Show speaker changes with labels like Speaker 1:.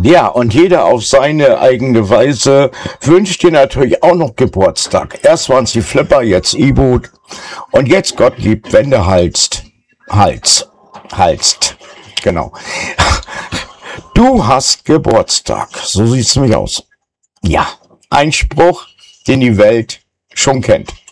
Speaker 1: Ja, und jeder auf seine eigene Weise wünscht dir natürlich auch noch Geburtstag. Erst waren es die Flipper, jetzt E-Boot und jetzt Gottlieb, wenn du halst. Genau. Du hast Geburtstag. So sieht's nämlich aus. Ja, ein Spruch, den die Welt schon kennt.